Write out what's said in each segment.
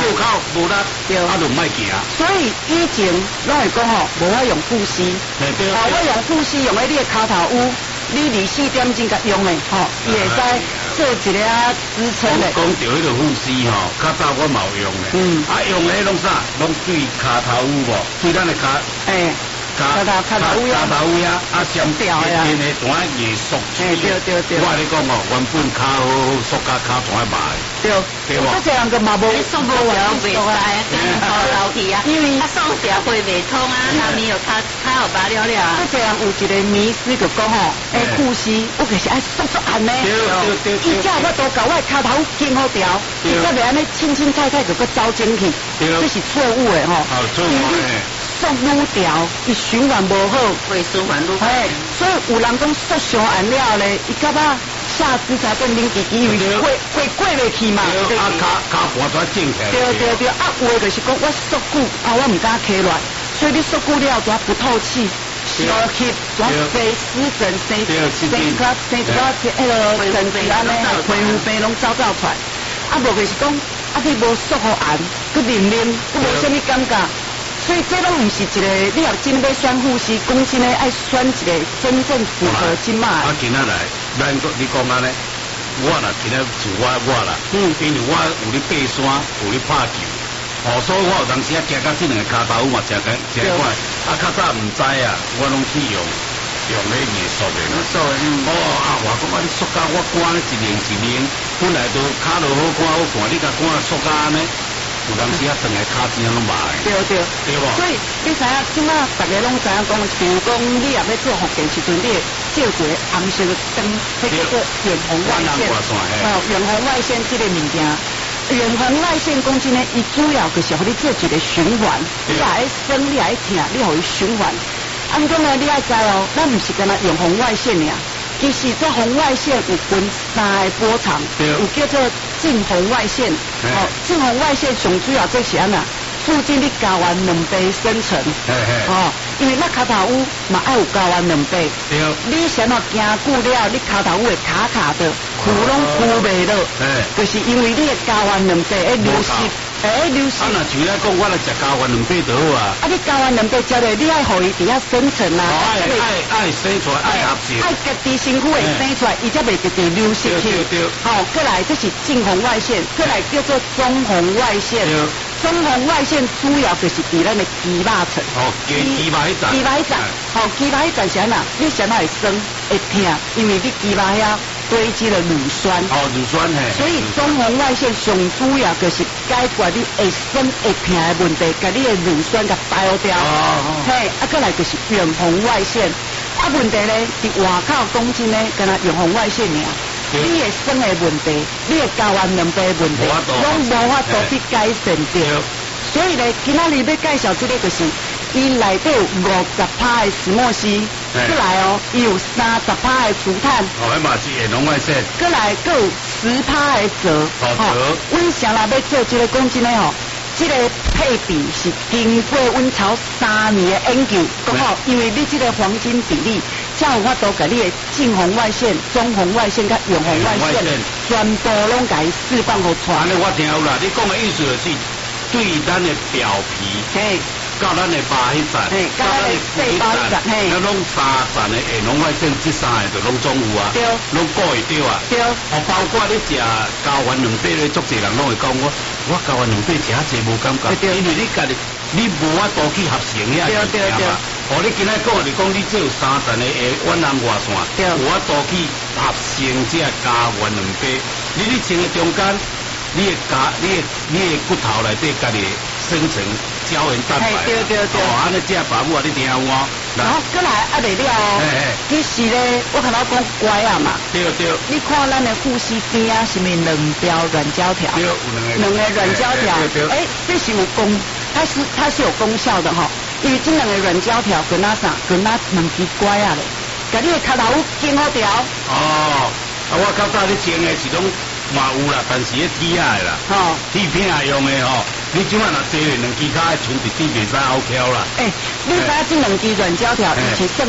路口无力，啊就唔爱行。 所以以前拢会讲吼，无法用护膝，我用护膝用喺你嘅骹头污，你24点钟甲用的吼，伊会使做一个支撑的。 讲到迄个护膝吼，较早我冇用的，用的拢啥？拢对骹头污无，对咱的骹。 卡头乌呀，上吊呀，天的怎啊硬缩起？ 对。 我跟你讲哦，原本骹好，缩甲骹怎啊卖？ 对。这这人个嘛无送不了袂使啊，跑楼梯啊，因为送条会袂通啊，那面有骹好拔了了啊。 这人有一个迷思就讲吼，护膝我就是爱缩按呢。 对。 伊只我都搞我骹头紧好调，伊则袂安尼轻轻踩踩就个走进去，这是错误的吼。 错误的。 缩愈调，伊循环无好， 会循环愈哎，所以有人讲缩上按了咧，伊甲我下肢才变零几几，因为过袂去嘛。 对，啊骹盘才正起来。 对，啊有的就是讲我缩久，啊我唔敢起来，所以你缩久了就不透气，烧气，就肺湿疹、生一个迄个疹子安尼，皮肤病拢走出来。啊无就是讲，啊你无缩好按，佮黏，佮无啥物感觉。所以这拢唔是一个，你若真要选护膝，讲真诶，爱选一个真正符合即马。 啊，今仔来，你讲安尼，我啦，今仔就我啦，因为我有咧爬山，有咧拍球，所以我有当时啊，行到这两个骹头嘛，真快。啊，较早唔知啊，我拢去用咧艺术的。我讲你缩甲我赶咧一年，本来都骹落好赶，你甲赶缩甲安尼。有当时啊，整个骹钱拢卖。 对无？所以你知影，即马大家拢知影讲，比如讲你若要做福建时阵，你照一个红色的灯，迄叫做远红外线。远红外线这个物件，远红外线讲真诶，伊主要就是互你做一个循环，你也爱生，你也爱听，你互伊循环。毋过呢，你爱知哦，咱毋是干那远红外线尔。其实这红外线有分3个波长，有叫做近红外线。近红外线上主要做啥呐？促进你睾丸两倍生成。因为咱骹头污嘛爱有睾丸两倍。你想要行久了，你骹头污会卡的，裤拢裤袂落。就是因为你的睾丸两倍会流失。流失。 啊，那像来讲，我来食睾丸两倍就好啊。 啊，你睾丸两倍食咧，你爱互伊伫遐生成啊。 爱生出来，爱合成。 爱家己身躯会生出来，伊才袂直直流失去。 对。 过来这是近红外线，过来叫做中红外线。中红外线主要就是伫咱的肌肉层。 肌肉迄层。 肌肉迄层是安那？你想要会酸会痛，因为你肌肉遐堆积了乳酸。 乳酸嘿。 所以中红外线上主要就是解决你会酸会痛的问题，甲你的乳酸甲排掉。过来就是远红外线。问题咧，伫外口讲真咧，敢若远红外线尔。你的酸的问题，你的睾丸两倍的问题，拢无法度去改善掉。所以咧，今仔日要介绍这个就是，伊内底有50%的石墨烯，过来伊有30%的竹炭。 迄嘛是远红外线。 过来佫有10%的锗。阮想啦要做这个讲真诶这个配比是经过阮超3年的研究，讲因为你这个黄金比例，才有法度甲你的近红外线、中红外线甲远红外线，全部拢甲伊释放互出来。 安尼我听有啦，你讲的意思就是对咱的表皮。到咱的肉迄层， 到咱的细胞迄层， 咱拢3层的远红外线，这3个就拢总有啊，拢顾会到啊。包括你食睾丸两倍咧，足侪人拢会讲我睾丸两倍食济无感觉，因为你家己你无法度去合成遐个物件嘛。你今仔讲就是讲你这有3层的远红外线，有法度去合成这睾丸两倍。你穿的中间，你的骨头内底家己生成胶原蛋白。 对。 安尼这爸母啊，你听有我。 然后过来袂了其实咧，我看到讲乖啊嘛。 对。 你看咱的护膝边啊，是咪2条软胶条？ 对，有 2个软胶条。这是有功，它是有功效的哈。因为这2个软胶条跟那2支乖啊咧，甲你的脚头紧好调。 我较早你穿的是拢嘛有啦，但是迄铁啊啦，铁片啊用的你即摆若坐2支脚，存伫底袂使拗翘啦。 你知这2支软胶条以前算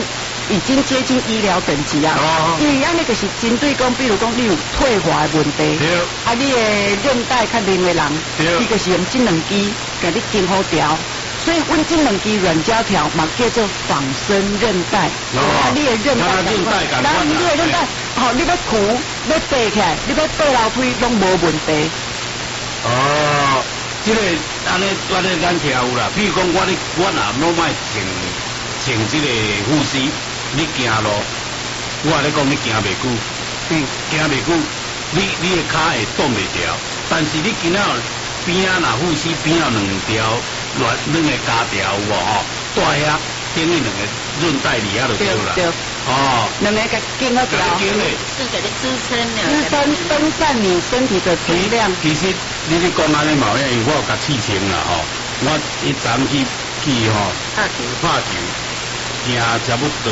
已经接近医疗等级啊。因为安尼就是针对讲，比如讲你有退化的问题，啊，你的韧带较硬的人，伊就是用这两支给你经好调。所以，阮这两支软胶条嘛叫做仿生韧带，啊，你的韧带，然后你的韧带，好，你要扶，要爬起来，你要爬楼梯拢无问题。 哦，这个安尼咱听有啦，比如讲我若拢卖穿这个护膝，你行路，我咧讲你行袂久，行袂久，你的脚会挡袂掉，但是你今仔边仔若护膝边仔两条。两个加条有吼，带遐顶你两个韧带里遐就对啦。对。哦。 两个给经好条。 是给你支撑分散你身体的重量。 其实你讲安尼嘛，因为我有甲刺青啦吼，我一早去吼拍球，行差不多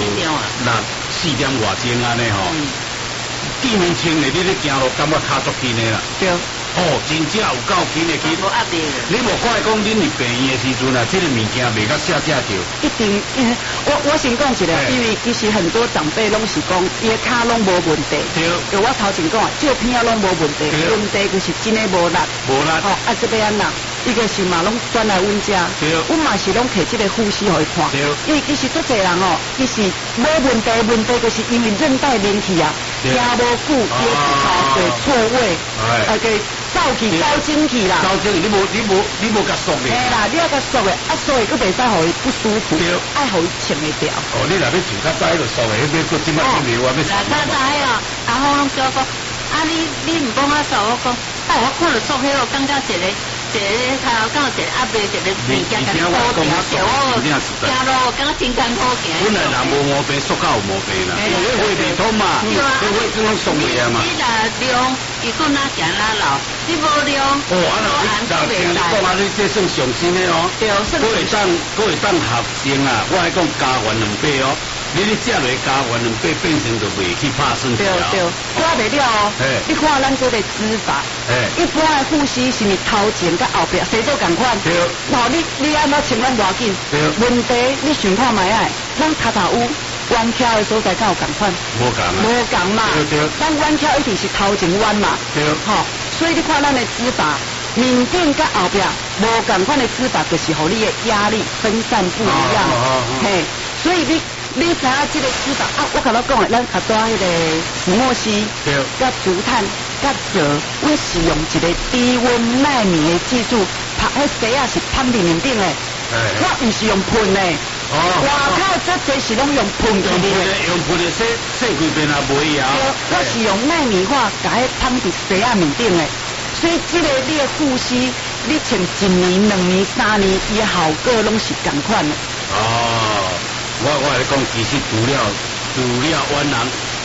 4点外钟安尼吼，地面清的，你咧行路感觉脚足紧的啦。 对。 哦，真正有够紧的紧，你无看讲恁入病院的时阵啊，这个物件袂甲下着。 一定，我先讲一个，因为其实很多长辈拢是讲，伊的脚拢无问题。 对。 就我头前讲，照片啊拢无问题，问题就是真的无力。 无力。 哦，啊这边呐，伊个是嘛拢转来阮家，阮嘛是拢摕这个护膝互伊看。对。因为其实足侪人哦，伊是无问题，问题就是因为韧带连起啊，行无久，伊的骨头会错位，给。走进去啦， 走进去，你无甲缩的。 嘿啦，你要甲缩的，啊缩的佫袂使互伊不舒服，爱互伊穿会掉。 哦，你若要穿较早迄个缩的，迄个佫即摆去苗啊，要穿。 较早哦，阿好拢叫我讲，啊你唔讲我缩，我讲，啊我看着缩迄个，感觉一个头讲一个阿伯一个物件甲你包掉，叫我行路感觉真艰苦行。 本来人无毛病，缩到有毛病啦，因为胃袂通嘛，胃只能松袂啊嘛。 你若量，伊讲哪行哪老，你无量， 哦，你讲啊，你这算上心的哦。对，佫会当合成啊，我还讲加完2倍哦。你食落加完2倍，变成就袂去拍算条。 对，抓袂了哦。你看咱这个指法，一般的护膝是你头前甲后壁谁做共款？对。然后你安怎穿咱偌紧？对。问题你想看卖爱，咱脚头有弯翘的所在，敢有共款？ 无共啊。 无共嘛。对。咱弯翘一定是头前弯嘛。对。好，所以你看咱的指法，面顶甲后壁无共款的指法，就是互你的压力分散不一样。嘿，所以你知影这个指法啊？我甲你讲的，咱较多迄个石墨烯、甲竹炭、甲锗，我是用一个低温纳米的技术，拍迄石啊是拍伫面顶的，我唔是用喷的。外口这侪是拢用喷起的。 用喷的洗几遍也袂摇。 我是用纳米化，甲迄拍伫石啊面顶的，所以这个你的护膝，你穿1年、2年、3年，伊的效果拢是同款的。 哦。我来讲，其实除了远人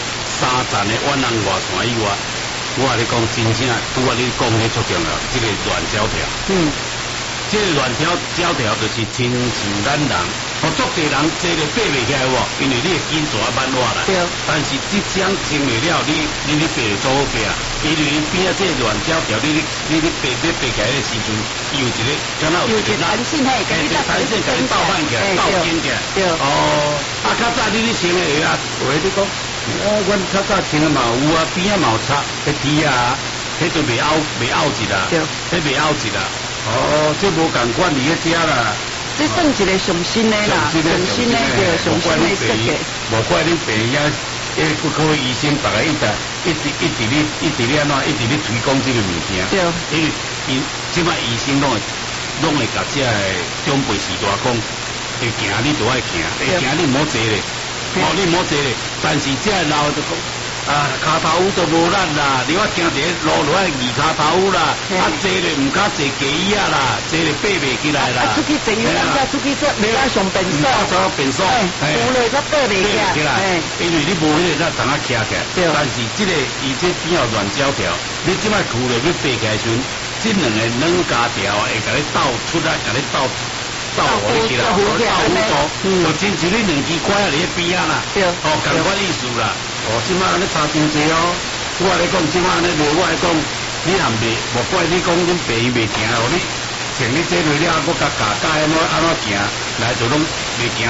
3站的远人外线以外，我来讲真正拄啊你讲迄足重要，这个软胶条。这个软胶条就是亲像咱人，足侪人坐咧爬袂起来喎，因为你的筋蛇慢落来。对。但是即将穿袂了，你爬做好爬，因为边仔这软胶条，你爬起来的时阵，有一个敢若有一个弹性，嘿，给你弹性，给你倒翻起来，倒肩起来。对。哦。啊，较早你穿的鞋啊，话你讲，阮较早穿的嘛有啊，边仔嘛有擦，迄底啊，迄就袂凹一啦，迄袂凹一啦。哦，这无共管理迄遮啦。 这算一个上新的啦，上新的个上新的设计。 无怪你病呀，骨科医生大概一直咧安怎，一直咧推广这个物件。对。因为即摆医生拢会甲这长辈时代讲，会行你就爱行，会行你唔好坐咧，你唔好坐咧。但是这老就讲。啊，骹头都无力啦，你我惊一个路落来二骹头啦，啊坐咧唔敢坐架椅啊啦，坐咧爬袂起来啦。 出去坐椅啊，出去做袂爱上便所， 做便所， 有咧才爬袂起来。 因为你无迄个咱当啊徛起来，但是这个伊这边有软胶条，你即摆跍咧要爬起来时，这两个软胶条会甲你倒出来，甲你倒回去啦，倒就亲像你两支拐啊，你边啊啦，哦，同款意思啦。哦，即摆安尼差真济哦！我来讲，即摆安尼无我来讲，你若袂，无怪你讲恁病院袂行哦，你像你这类了，我甲教安怎行，来就拢袂行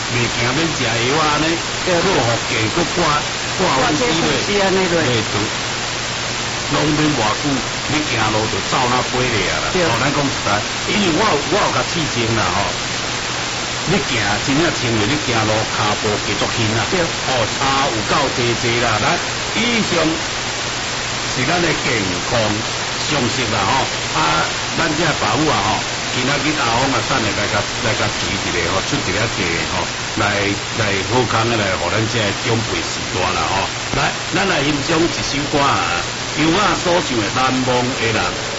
袂惊免食药啊呢，去福建去挂飞机嘞，拢免偌久，你行路就走那飞咧啦。哦，咱讲实在，因为我有甲试证啦吼。你行真正穿着你行路骹步继续行啦。哦，差有够济啦，咱以上是咱的健康常识啦吼。啊，咱这爸母啊吼，今仔日阿公啊，等下来甲提一个吼，出一个计吼，来好康的来，互咱这长辈时代啦吼。来，咱来欣赏一首歌啊，由我所唱的《难忘的人》。